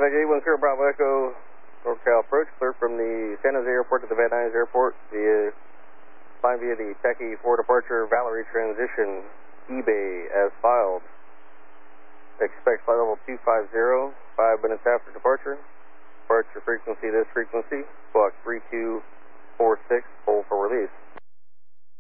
Contact 810 Bravo Echo, NorCal approach, clear from the San Jose Airport to the Van Nuys Airport, flying via the Tacky 4 departure, Valerie transition, eBay as filed. Expect flight level 250, 5 minutes after departure. Departure frequency, this frequency, squawk 3246, hold for release.